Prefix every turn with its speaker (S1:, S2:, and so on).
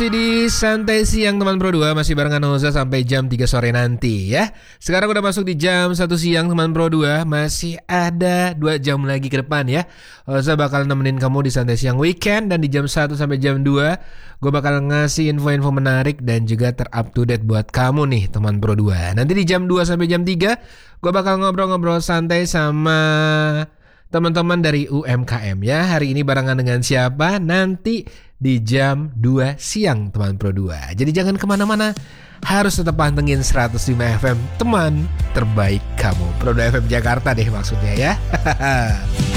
S1: Di Santai Siang teman Pro 2 masih barengan Oza sampai jam 3 sore nanti ya. Sekarang udah masuk di jam 1 siang teman Pro 2. Masih ada 2 jam lagi ke depan ya. Oza bakal nemenin kamu di Santai Siang Weekend. Dan di jam 1 sampai jam 2 gue bakal ngasih info-info menarik dan juga terup to date buat kamu nih teman Pro 2. Nanti di jam 2 sampai jam 3 gue bakal ngobrol-ngobrol santai sama teman-teman dari UMKM ya. Hari ini barengan dengan siapa? Nanti di jam 2 siang teman Pro 2. Jadi jangan kemana-mana, harus tetap pantengin 105 FM, teman terbaik kamu. Pro 2 FM Jakarta deh maksudnya ya.